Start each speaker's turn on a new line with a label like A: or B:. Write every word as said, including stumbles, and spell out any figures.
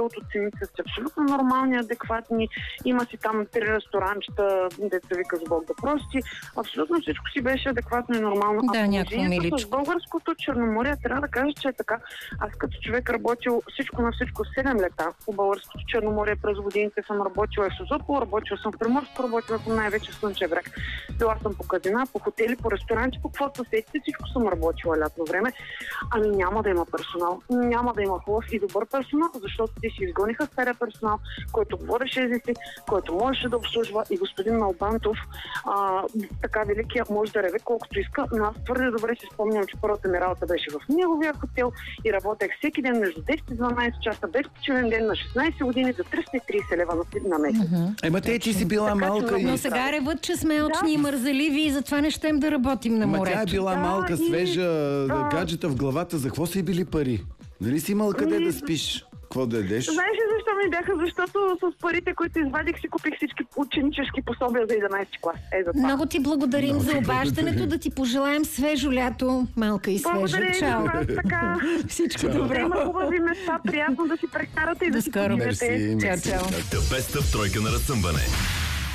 A: от цените са абсолютно нормални, адекватни. Има си там три ресторанчета, деца вика с Бог да прости. Абсолютно всичко си беше адекватно и нормално.
B: Да, някакво миличко.
A: С българското Черноморие трябва да кажа, че е така. Аз като човек работил всичко на всичко седем лета по българското Черноморие през годините съм работила в Созопол, работила съм в Приморско, работила съм най-вече в Слънчев бряг. Била съм по казина, по хотели, по ресторанти, по каквото сетите, всичко съм работила лятно време. Ами няма да има персонал. Няма да има хубав и добър персонал, защото те си изгониха стария персонал, който говореше езици, който можеше да обслужва и господин Налбантов, а, така великия, може да реве колкото иска, но аз твърде добре си спомням, че първата ми работа беше в неговия хотел и работех всеки ден между десет и дванайсет часа, без почивен ден на шестнайсет години за триста и трийсет лева на месец.
C: Uh-huh. Ема те, че си била така, малка.
B: Но сега реват, че сме очни да. и мързаливи и затова не щем да работим на морето.
C: Ма тя е била
A: да,
C: малка,
A: и...
C: свежа,
A: да.
C: гаджета в главата. За какво са и били пари? Нали си имал къде и... да спиш? Какво да ядеш?
A: Знаеш ли защо ми бяха? Защото с парите, които извадих, си купих всички ученически пособия за единайсети клас. Е, за това.
B: Много ти благодарим Много за обаждането, да ти пожелаем свежо лято, малка и свежа.
A: Благодаря,
B: Чао.
A: така.
B: Всичко
C: Чао.
B: добро.
A: Да има хубави места, приятно да си прекарате и да,
B: да
A: си
B: скоро.
A: починете.
B: Чао, чао.
D: The Best of тройка на разсъмване.